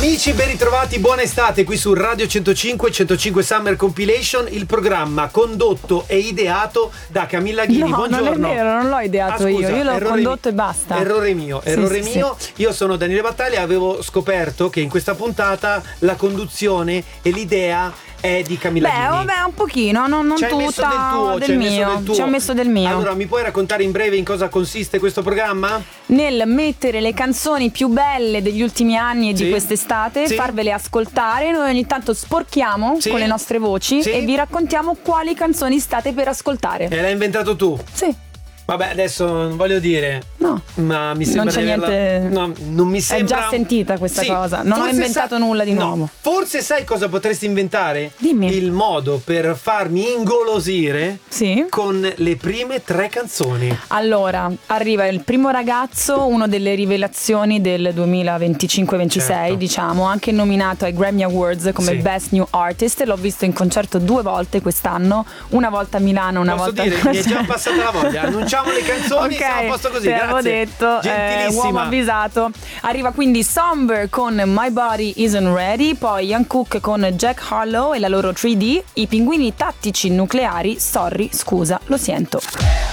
Amici, ben ritrovati, buona estate qui su Radio 105 Summer Compilation, il programma condotto e ideato da Camilla Ghini. No, buongiorno. Non è vero, non l'ho ideato io l'ho condotto e basta. Errore mio. Io sono Daniele Battaglia, avevo scoperto che in questa puntata la conduzione e l'idea è di Camilla Ghini. Vabbè, un pochino, non ci tutta del mio. Ci ho messo del mio. Allora, mi puoi raccontare in breve in cosa consiste questo programma? Nel mettere le canzoni più belle degli ultimi anni e di quest'estate, farvele ascoltare. Noi ogni tanto sporchiamo con le nostre voci e vi raccontiamo quali canzoni state per ascoltare. E l'hai inventato tu? Sì. Vabbè, adesso non voglio dire. No. Ma mi sembra non c'è niente. No, non mi sembra. È già sentita questa cosa. Non ho inventato nulla di nuovo. Forse sai cosa potresti inventare? Dimmi. Il modo per farmi ingolosire con le prime 3 canzoni. Allora, arriva il primo ragazzo, uno delle rivelazioni del 2025-26, diciamo, anche nominato ai Grammy Awards come Best New Artist. L'ho visto in concerto 2 volte quest'anno, una volta a Milano, una volta a mi è già passata la voglia. Annunciamo le canzoni, siamo a posto così. Te l'avevo detto, uomo avvisato. Arriva quindi Somber con My Body Isn't Ready, poi Ian Cook con Jack Harlow e la loro 3D, i Pinguini Tattici Nucleari, Sorry, scusa, lo sento.